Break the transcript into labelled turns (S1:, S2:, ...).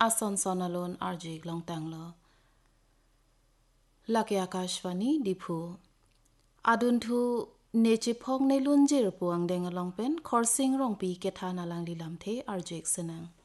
S1: อาซอนซอนอลอนอาร์จิกลองตังลอลักยากาชวานีดิพูอาดุนทูเนจิพงในลุนจิรปวงเดงลองเป็นคอร์ซิงรองปีเกทานาลังลีลำเทอาร์จิกสนัง